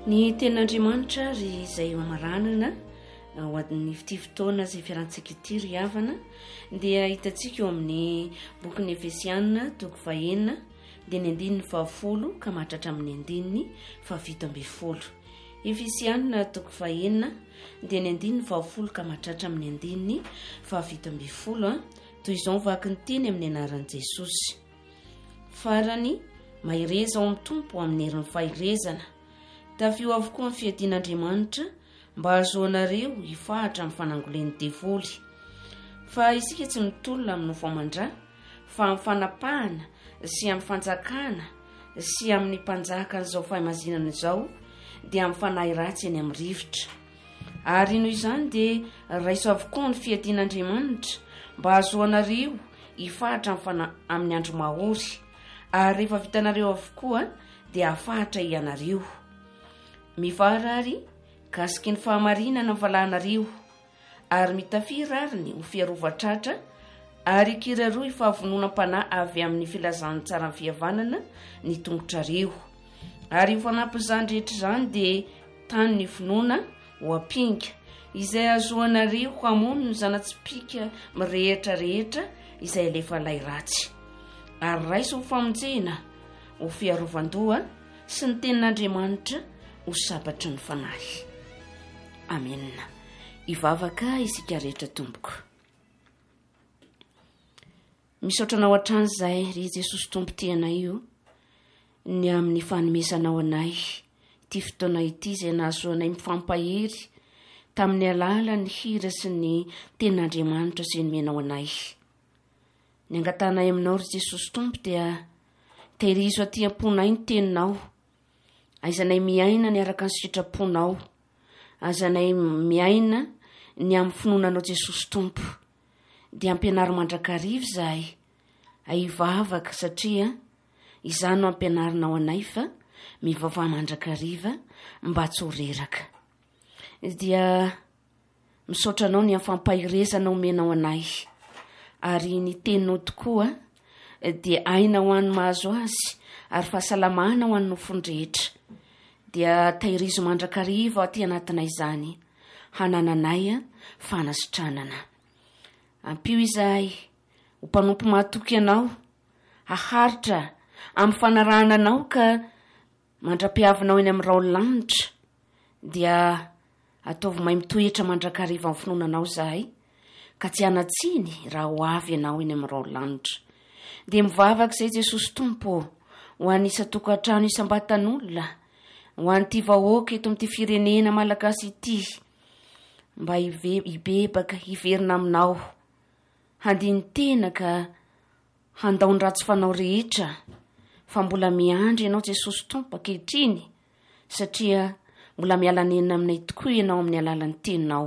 Ny ten'Andriamanitra ry izay amaranana ao amin'ny ity fotoana izay fiarantsika ity ry havana dia hitantsika eo amin'ny bokin'ny Efesianina toko 4 dia ny 10 ka mahatratra amin'ny 10 Efesianina toko 4 dia ny 10 ka mahatratra amin'ny 10 toy izao vaky ny teny amin'ny anaran'i Jesosy. Farany mahereza ao amin'ny tompo amin'ny herin'ny fahirezana. Tafio avokoa ny fiadian'Andriamanitra mba ahazoanareo hifahatra amin'ny fanangolen'ny devoly. Fa isika tsy mitolona amin'ny nofamandra fa amin'ny fanapahana sy amin'ny fanjakana sy amin'ny mpanjaka an'izao fahamazinana izao dia amin'ny fanahy ratsy eny amin'ny rivotra. Ary noho izany dia raiso avokoa ny fiadian'Andriamanitra mba ahazoanareo hifahatra amin'ny andro mahory. Ary rehefa vitanareo avokoa dia hafahatra ianareo. Mivarary gasika ny fahamarinana valahanareo ary mitafiry ariny ho fiarovatratra ary kiraroy fahavononam-panahy avy amin'ny filazan'ny tsara ny fihavanana ny tongotrareo. Ary ho fanampy izany rehetra izany dia tany ny finoana ho ampinga izay ahazoanareo hamono ny zanatsipika mirehitra rehetra izay alefa lay ratsy. Ary raiso ho famonjena ho fiarovan-doha sy ny tenin'Andriamanitra ho sabatry ny fanahy. Amen. Ivavaka isika rehetra tompoko. Misaotranao hatrany izay ry Jesosy tompo tianay io ny amin'ny fanomezanao anay ity fotoana ity izay nahazoanay mifampahery tamin'ny alalan'ny hira sy ny tenin'Andriamanitra izay nomenao anay. Ny angatanay aminao ry Jesosy tompo dia tehirizo aty am-ponay ny teninao. Aizanay miaina ny araka ny sitraponao. Aizanay miaina ny amin'ny finoananao Jesosy tompo. Dia ampianary mandrakariva izahay. Ahivavaka satria izany no ampianarinao anay fa mivavaha mandrakariva mba tsy ho reraka. Dia misaotranao ny fampahirezanao menao anay. Ary ny teninao tokoa dia aina ho an'ny mahazo azy ary fahasalamana ho an'ny nofony rehetra. Dia tahirizo mandrakariva aty anatinay izany hanananay fanasitranana. Ampio izahay ho mpanompo mahatoky anao haharitra amin'ny fanarahananao ka mandra-piavinao eny amin'ny raolanitra. Dia ataovy mahay mitoetra mandrakariva amin'ny finoananao izahay ka tsy hanatsiny raha ho avy ianao eny amin'ny raolanitra. Dia mivavaka izay Jesosy tompo ho anisa tokantrano isam-batan'olona, ho an'ity vahoaka eto amin'ity firenena malagasy ity, mba hibebaka hiverina aminao, handiny tena ka handao ny ratsy fanao rehetra. Fa mbola miandry ianao Jesosy tompo ankehitriny satria mbola miala nenina aminay tokoa ianao amin'ny alalan'ny teninao.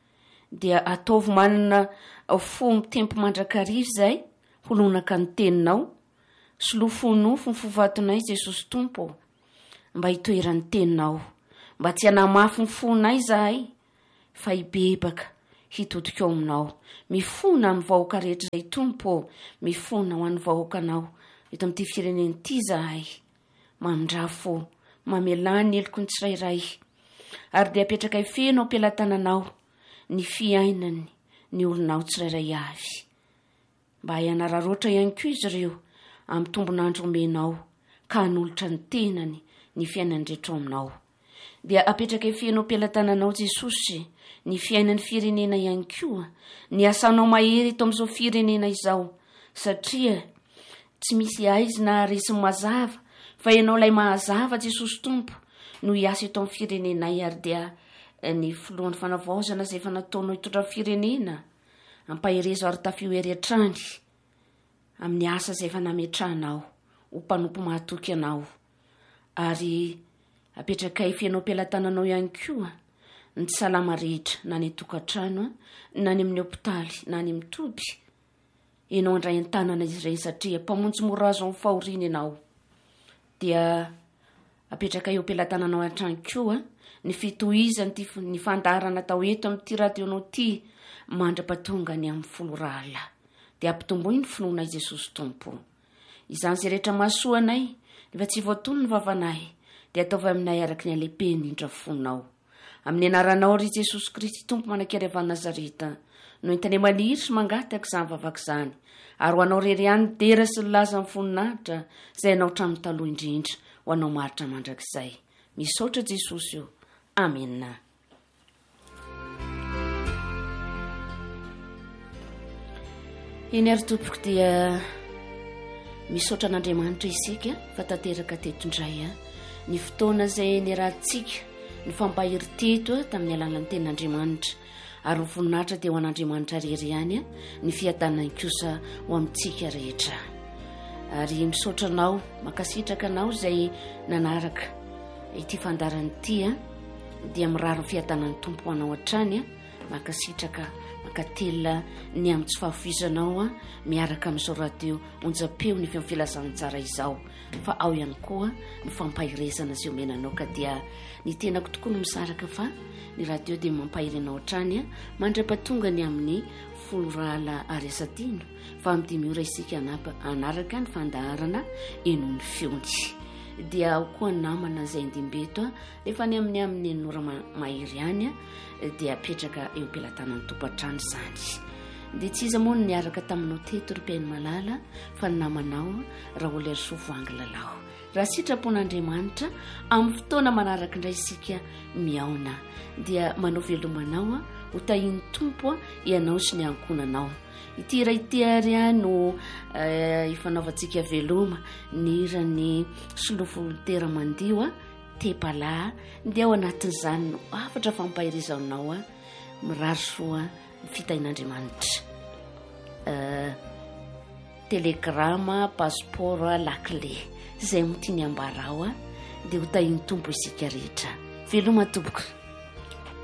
Dia ataovy manana fo mitempo mandrakariva izay holonaka ny teninao sy lofonofo ny fovatonay Jesosy tompo mba hitoeran'ny teninao, mba tsy hanamafy ny fonay izahay fa hibebaka hitodika ao aminao. Mifona amin'ny vahoaka rehetra izay tompo, mifona ho an'ny vahoakanao eto amin'ity firenena ity izahay. Mandrafo mamelany eloko ny tsirairay ary dia apetraka ifeno am-pelantananao ny fiainany ny olonao tsirairay avy. Mba hianararoatra ihany koa izy ireo amin'ny tombonandro omenao ka hanolotra ny tenany ny fiainany rehetra aminao. Dia apetraka ifeno am-pelantananao Jesosy ny fiainan'ny firenena ihany koa, ny asanao mahery eto amin'izao firenena izao satria tsy misy aizy na resy mazava fa ianao ilay mahazava Jesosy tompo no hiasa eto amin'ny firenenay. Ary dia ny filohan'ny fanavaozana izay efa nataonao hitondra firenena ampaherezo ary tafio ery hatrany amin'ny asa izay efa nametranao ho mpanompo mahatoky anao. Ary apetraka ifenao am-pelantananao ihany koa ny salama rehetra na ny tokantrano na ny amin'ny hopitaly na ny mitoby. Ianao andray an-tanana izy ireny satria mpamonjy mora azo amin'ny fahoriana ianao. Dia apetraka eo am-pelantananao hatrany koa ny fitohizany ny fandarana atao eto amin'ity radionao ity mandra-patonga ny amin'ny 10 ala. Dia ampitomboy ny finoanay Jesosy tompo. Izany izay rehetra mahasoanay, nefa tsy voatono ny vavanay dia ataovy aminay araky ny alehibe indrindra fonao. Amin'ny anaranao ry Jesosy Kristy tompo manankiareva Nazareta no intany maniry sy mangataka izany vavaka izany ary ho anao rery ihany dera sy laza amin'ny voninahitra izay anao hatramin'ny taloha indrindra ho anao maritra mandrakizay. Misaotra Jesosy io. Amena. Eny ary tompoko dia misaotra an'Andriamanitra isika fa tanteraka teto indray ny fotoana izay niarahantsika ny fampahiry teto tamin'ny alalan'ny tenin'Andriamanitra ary ny voninahitra dia ho an'Andriamanitra rery ihany ny fiadanany kosa ho amintsika rehetra. Ary misaotra anao makasitraka anao izay nanaraka ity fandarany ity dia mirary ny fiadanany tompo ho anao hatrany makasitraka makatelina ny amin'ny tsy fahafizanao miaraka amin'izao radio onjapeo ny filazany tsara izao fa ao ihany koa ny fampahirezana izay omenanao ka dia ny tenako tokoa no misaraka fa ny radio dia mampahirinao hatrany mandra-patonga ny amin'ny 10 ariasadino fa amin'ny 5 ora isika anaraka ny fandaharana enony fiony dia ao koa namana izay indimbeto rehefa ny amin'ny nora mahery ihany dia apetraka eo ampelantanan'ny tompatrano izany. Dia tsy iza moa no niaraka taminao teto ry Mpiainy Malala fa ny namanao Raoly Arisovoangy Lalao. Raha sitrapon'Andriamanitra amin'ny fotoana manaraka indray isika miaona dia manao velomanao ho tahiny tompo ianao sy ny ankonanao. Ity iray ity ary no ifanaovantsika veloma ny irany Solovolotera mandio Tepala dia ao anatin'izany no afatra fampahirizanao mirary soa ny fitahin'Andriamanitra. Telegrama, passeport, lakle izay motiany ambarao dia ho tahiny tompo isika rehetra. Veloma tompoko.